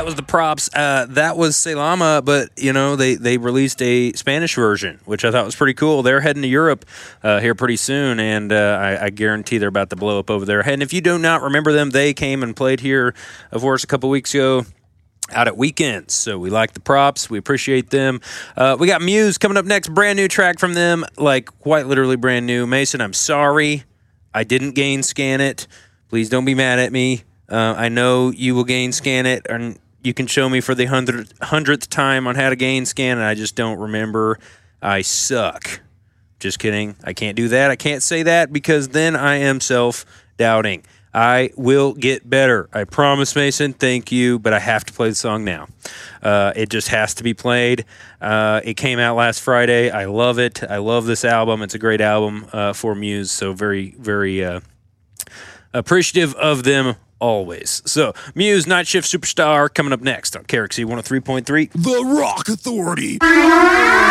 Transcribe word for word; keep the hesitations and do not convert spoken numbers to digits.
That was the Props. Uh, that was Selama, but, you know, they, they released a Spanish version, which I thought was pretty cool. They're heading to Europe uh, here pretty soon, and uh, I, I guarantee they're about to blow up over there. And if you do not remember them, they came and played here, of course, a couple weeks ago out at Weekends. So we like the Props. We appreciate them. Uh, we got Muse coming up next. Brand new track from them, like quite literally brand new. Mason, I'm sorry. I didn't gain scan it. Please don't be mad at me. Uh, I know you will gain scan it, and you can show me for the hundredth, hundredth time on how to gain scan, and I just don't remember. I suck. Just kidding. I can't do that. I can't say that because then I am self-doubting. I will get better. I promise, Mason. Thank you, but I have to play the song now. Uh, it just has to be played. Uh, it came out last Friday. I love it. I love this album. It's a great album uh, for Muse, so very, very uh, appreciative of them always. So, Muse, Night Shift Superstar, coming up next on K R X C one oh three point three. The Rock Authority.